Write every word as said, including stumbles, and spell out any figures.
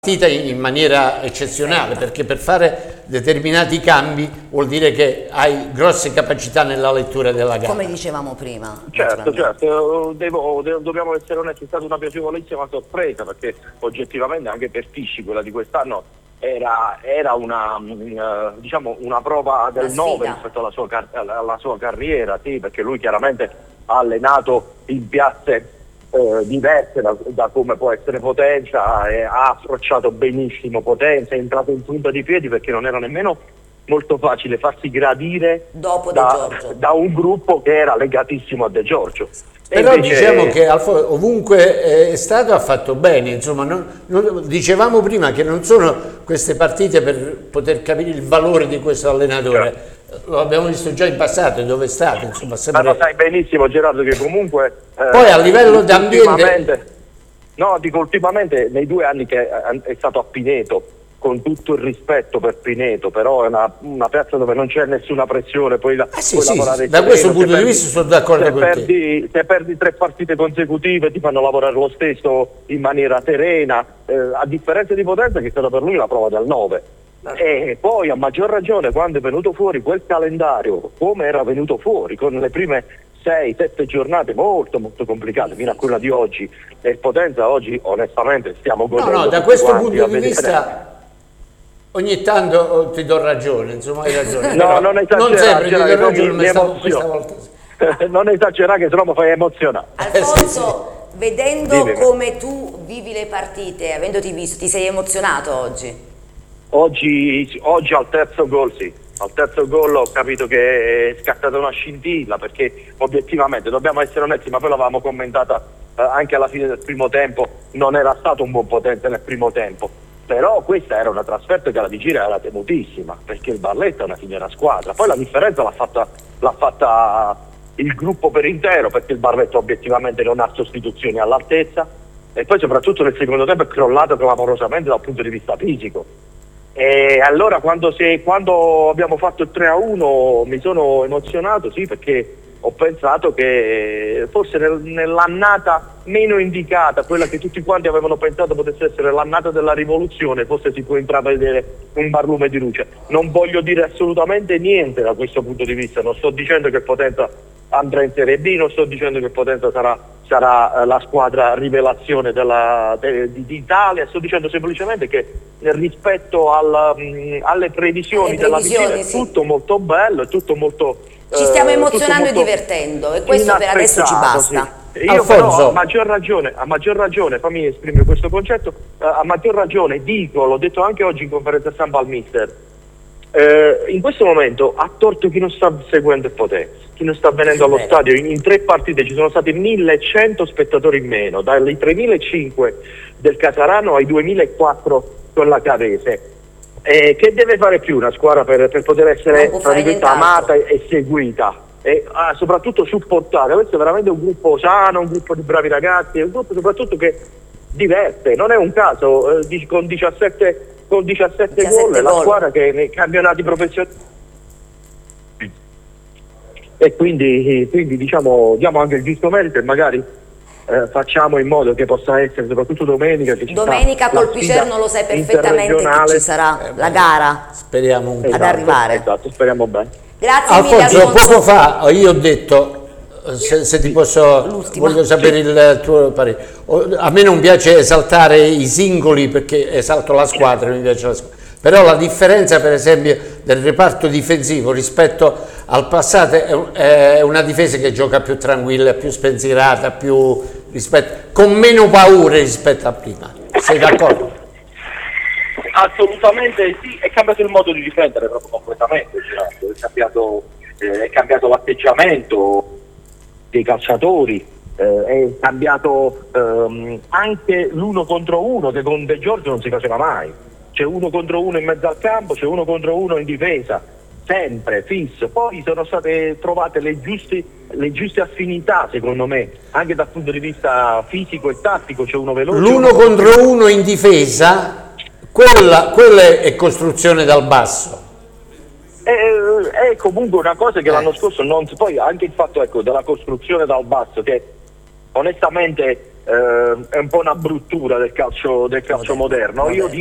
in maniera eccezionale, perché per fare determinati cambi vuol dire che hai grosse capacità nella lettura della gara. Come dicevamo prima. Certo, certo, Devo, devo, dobbiamo essere onesti, è stata una piacevolissima sorpresa, perché oggettivamente anche per Tisci quella di quest'anno era, era una, uh, diciamo una prova del nove rispetto alla sua, alla sua carriera, sì, perché lui chiaramente ha allenato in piazze Eh, diverse da, da come può essere Potenza, eh, ha approcciato benissimo Potenza, è entrato in punta di piedi, perché non era nemmeno molto facile farsi gradire Dopo da, De Giorgio. da un gruppo che era legatissimo a De Giorgio. Però invece, diciamo che ovunque è stato ha fatto bene, insomma, non, non, dicevamo prima che non sono queste partite per poter capire il valore di questo allenatore. Certo. Lo abbiamo visto già in passato, dove è stato, insomma, sempre... Ma lo sai benissimo, Gerardo, che comunque eh, poi a livello d'ambiente, no, dico ultimamente nei due anni che è stato a Pineto, con tutto il rispetto per Pineto, però è una, una piazza dove non c'è nessuna pressione, poi, la, eh sì, puoi sì, lavorare da questo punto di vista sono d'accordo con perdi, te. Se perdi tre partite consecutive ti fanno lavorare lo stesso in maniera serena, eh, a differenza di Potenza, che è stata per lui la prova del nove. E poi a maggior ragione quando è venuto fuori quel calendario, come era venuto fuori, con le prime sei sette giornate molto molto complicate fino a quella di oggi, e Potenza oggi onestamente stiamo godendo. No, no, da questo punto di vista ogni tanto ti do ragione, insomma hai ragione. No, non esagerare, non sempre ti do ragione, mi, stavo, questa volta sì. Non esagerare, che sennò mi fai emozionare. Alfonso, sì, sì. Vedendo Dimmi. come tu vivi le partite, avendoti visto, ti sei emozionato oggi? Oggi, oggi al terzo gol sì, al terzo gol ho capito che è scattata una scintilla, perché obiettivamente dobbiamo essere onesti, ma poi l'avevamo commentata eh, anche alla fine del primo tempo, non era stato un buon Potenza nel primo tempo, però questa era una trasferta che alla vigilia era temutissima, perché il Barletta è una signora squadra, poi la differenza l'ha fatta, l'ha fatta il gruppo per intero, perché il Barletta obiettivamente non ha sostituzioni all'altezza, e poi soprattutto nel secondo tempo è crollato clamorosamente dal punto di vista fisico. E allora quando, se, quando abbiamo fatto il tre a uno mi sono emozionato, sì, perché ho pensato che forse nel, nell'annata meno indicata, quella che tutti quanti avevano pensato potesse essere l'annata della rivoluzione, forse si può intravedere un barlume di luce. Non voglio dire assolutamente niente da questo punto di vista, non sto dicendo che Potenza andrà in Serie B, non sto dicendo che Potenza sarà, sarà eh, la squadra rivelazione della, de, di, d'Italia, sto dicendo semplicemente che rispetto al, mh, alle previsioni, della vigilia è tutto sì. molto bello, è tutto molto... Ci stiamo emozionando e divertendo, e questo per adesso ci basta. Sì. Io però a maggior ragione, a maggior ragione, fammi esprimere questo concetto, eh, a maggior ragione dico, l'ho detto anche oggi in conferenza stampa al mister, eh, in questo momento ha torto chi non sta seguendo il Potenza, chi non sta venendo allo stadio. In, in tre partite ci sono stati millecento spettatori in meno, dai tremilacinquecento del Casarano ai duemilaquattro con la Cavese. Eh, che deve fare più una squadra per, per poter essere amata e seguita e ah, soprattutto supportata? Questo è veramente un gruppo sano, un gruppo di bravi ragazzi, un gruppo soprattutto che diverte, non è un caso, eh, con diciassette, con diciassette gol è la squadra che nei campionati professionali, e quindi, quindi diciamo diamo anche il giusto merito e magari Eh, facciamo in modo che possa essere soprattutto domenica che ci domenica col Picerno, lo sai perfettamente che ci sarà eh, la gara, speriamo un ad esatto, arrivare esatto, speriamo bene. Grazie Alfonso, mille Alfonso. Poco fa io ho detto, se, se ti posso, voglio sapere sì. il tuo parere, a me non piace esaltare i singoli perché esalto la squadra, mi piace la squadra. Però la differenza per esempio del reparto difensivo rispetto al passato è una difesa che gioca più tranquilla, più spensierata, più rispetto, con meno paure rispetto a prima. Sei d'accordo? Assolutamente sì, è cambiato il modo di difendere proprio completamente, è cambiato, eh, è cambiato l'atteggiamento dei calciatori, eh, è cambiato ehm, anche l'uno contro uno che con De Giorgio non si faceva mai. C'è uno contro uno in mezzo al campo, c'è uno contro uno in difesa, sempre, fisso. Poi sono state trovate le giuste, le giuste affinità, secondo me, anche dal punto di vista fisico e tattico. C'è uno veloce. L'uno uno contro uno in difesa, quella, quella è costruzione dal basso. È, è comunque una cosa che eh. l'anno scorso non si... Poi anche il fatto, ecco, della costruzione dal basso, che onestamente eh, è un po' una bruttura del calcio, del calcio moderno. Io